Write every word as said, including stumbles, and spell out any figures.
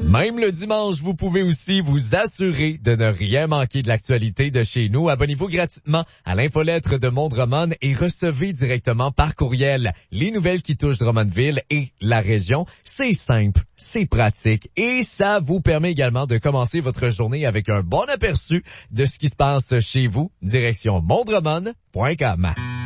Même le dimanche, vous pouvez aussi vous assurer de ne rien manquer de l'actualité de chez nous. Abonnez-vous gratuitement à l'infolettre de Monde Drummond et recevez directement par courriel les nouvelles qui touchent Drummondville et la région. C'est simple, c'est pratique et ça vous permet également de commencer votre journée avec un bon aperçu de ce qui se passe chez vous. Direction mondremond point com.